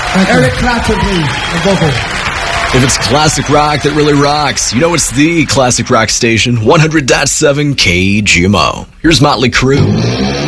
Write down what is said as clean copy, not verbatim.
Eric Clapton, please, on vocal. If it's classic rock that really rocks, you know it's the classic rock station, 100.7 KGMO. Here's Motley Crue.